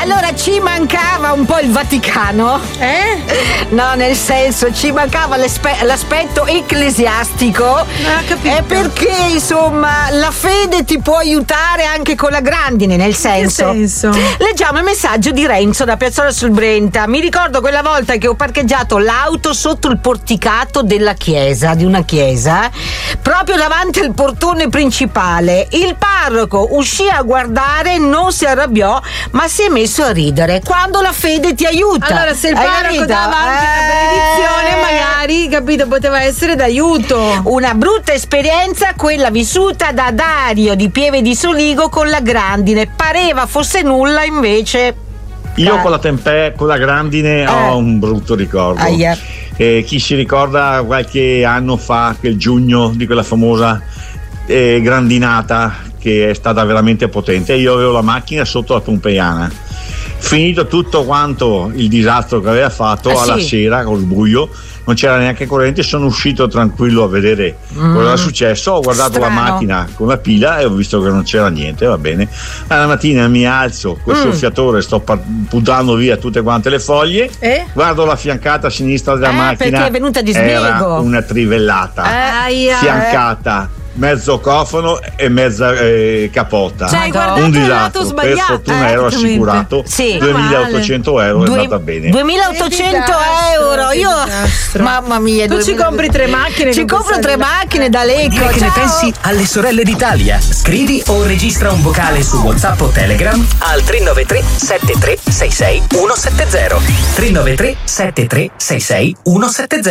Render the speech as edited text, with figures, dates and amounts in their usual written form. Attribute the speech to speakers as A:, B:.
A: Allora ci mancava un po' il Vaticano. No, nel senso ci mancava l'aspetto ecclesiastico.
B: Capito.
A: Perché insomma la fede ti può aiutare anche con la grandine, nel senso.
B: Che senso?
A: Leggiamo il messaggio di Renzo da Piazzola sul Brenta. Mi ricordo quella volta che ho parcheggiato l'auto sotto il porticato della chiesa, di una chiesa, proprio davanti al portone principale. Il parroco uscì a guardare, non si arrabbiò, ma si è messo a ridere. Quando la fede ti aiuta.
B: Allora, se il parroco dava anche la benedizione, magari, capito, poteva essere d'aiuto.
A: Una brutta esperienza quella vissuta da Dario di Pieve di Soligo con la grandine. Pareva fosse nulla, invece.
C: Io con la grandine ho un brutto ricordo. Chi si ricorda qualche anno fa, quel giugno di quella famosa grandinata che è stata veramente potente, io avevo la macchina sotto la Pompeiana. Finito tutto quanto il disastro che aveva fatto, alla sera col buio non c'era neanche corrente, sono uscito tranquillo a vedere cosa era successo, ho guardato la macchina con la pila e ho visto che non c'era niente, va bene. Alla mattina mi alzo col soffiatore, sto buttando via tutte quante le foglie, guardo la fiancata a sinistra della macchina,
A: perché è venuta di sbiego.
C: Era una trivellata fiancata, mezzo cofano e mezza capota.
B: Cioè,
C: un disastro. Per fortuna ero assicurato. 2.800 euro, è andata bene.
A: 2.800 euro. Io, mamma mia,
B: tu ci compri 3 macchine.
A: Ci compro 3 macchine da Lecco.
D: Che ne pensi alle sorelle d'Italia? Scrivi o registra un vocale su WhatsApp o Telegram al 393 7366 170. 393 7366 170.